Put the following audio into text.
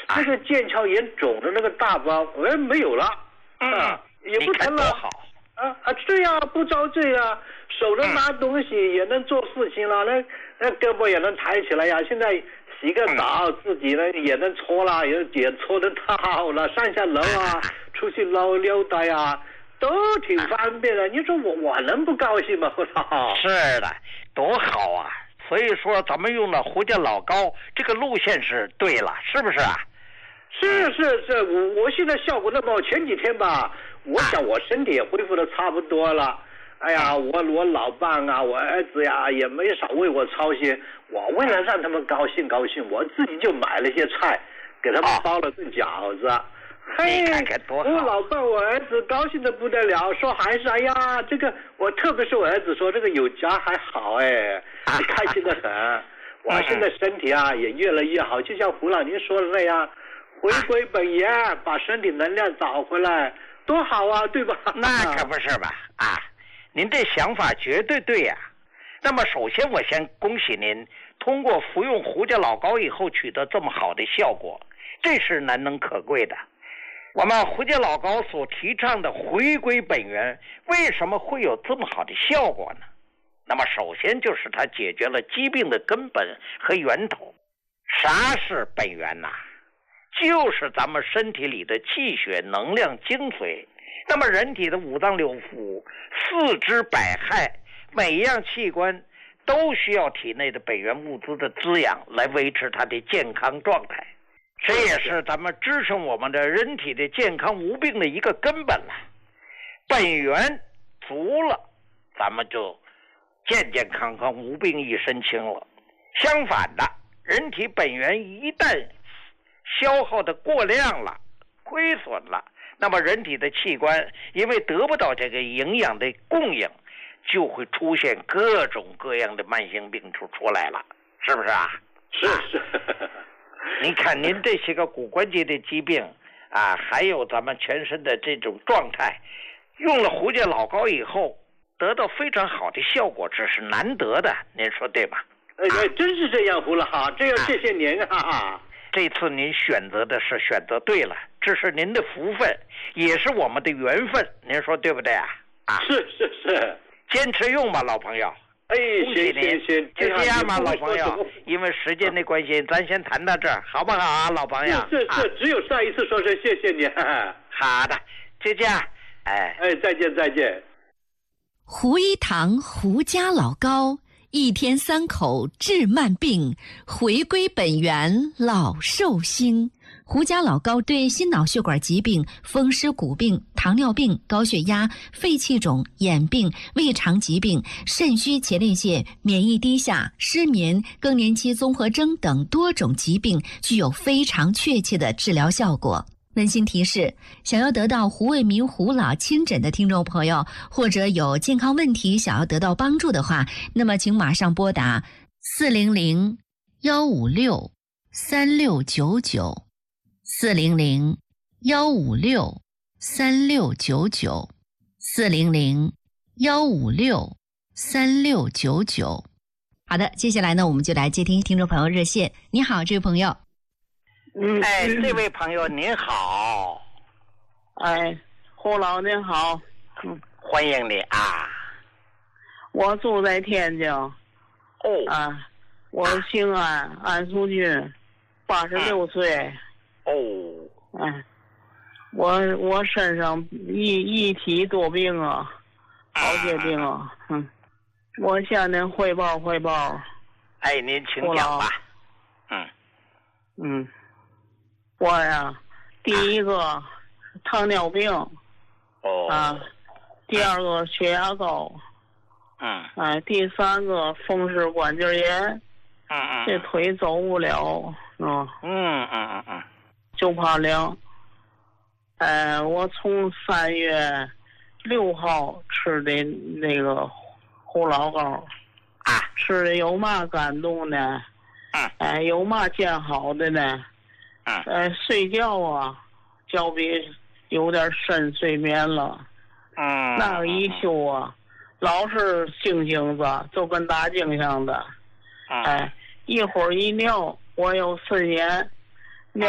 那个腱鞘炎肿的那个大包，没有了，也不疼了， 好对呀，不遭罪啊，手能拿东西，也能做事情了，那胳膊也能抬起来呀。现在洗个澡，自己呢也能搓了，也搓得到了，上下楼啊，出去溜达呀，都挺方便的。你说我能不高兴吗？ 是的，多好啊！所以说咱们用了胡家老高这个路线是对了，是不是啊？ 是，我现在效果那么，前几天吧，我想我身体也恢复的差不多了。哎呀，我老伴啊，我儿子呀，也没少为我操心。我为了让他们高兴，我自己就买了些菜，给他们包了顿饺子。嘿，我老伴我儿子高兴的不得了，说还是哎呀，这个我特别是我儿子说这个有家还好开心的很。我现在身体啊也越来越好，就像胡老您说的那样。回归本源，把身体能量找回来，多好啊，对吧？ 那可不是吧？您这想法绝对对呀。那么首先我先恭喜您，通过服用胡家老高以后取得这么好的效果，这是难能可贵的。我们胡家老高所提倡的回归本源，为什么会有这么好的效果呢？那么首先就是它解决了疾病的根本和源头。啥是本源呢？就是咱们身体里的气血能量精髓。那么人体的五脏六腑、四肢百骸，每一样器官都需要体内的本源物资的滋养来维持它的健康状态，这也是咱们支撑我们的人体的健康无病的一个根本了。本源足了，咱们就健健康康无病一身轻了。相反的，人体本源一旦消耗的过量了，亏损了，那么人体的器官因为得不到这个营养的供应，就会出现各种各样的慢性病出来了，是不是啊？ 是。 你看您这些个骨关节的疾病还有咱们全身的这种状态，用了胡家老高以后得到非常好的效果，这是难得的，您说对吧？ 真是这样，胡了哈，这样谢谢您啊。 这次您选择对了，这是您的福分，也是我们的缘分，您说对不对啊？ 是， 坚持用吧，老朋友。 行， 就这样吧，老朋友。因为时间的关系，咱先谈到这儿，好不好啊，老朋友？ 是，只有上一次说声谢谢你。 好的，就这样。 再见。 胡一堂胡家老高。1天3口治慢病，回归本源老寿星。胡家老高对心脑血管疾病、风湿骨病、糖尿病、高血压、肺气肿、眼病、胃肠疾病、肾虚前列腺、免疫低下、失眠、更年期综合征等多种疾病具有非常确切的治疗效果。温馨提示：想要得到胡卫民胡老亲诊的听众朋友，或者有健康问题想要得到帮助的话，那么请马上拨打400-156-3699 400-156-3699 400-156-3699。好的，接下来呢，我们就来接听众朋友热线。你好，这位朋友。 这位朋友您好。 胡老您好。 欢迎你啊。 我住在天津。我姓安，安淑君，86岁。我身上一体多病啊，好些病啊。我向您汇报。 您请讲吧。 我呀，第一个糖尿病，第二个血压高，第三个风湿关节炎，这腿走不了，就怕凉。我从3月6号吃的那个胡老高，吃的有嘛感动呢？有嘛见好的呢？睡觉啊，觉比有点深睡眠了。那个一宿啊，老是醒子，就跟打精像的。一会儿一尿，我有肾炎，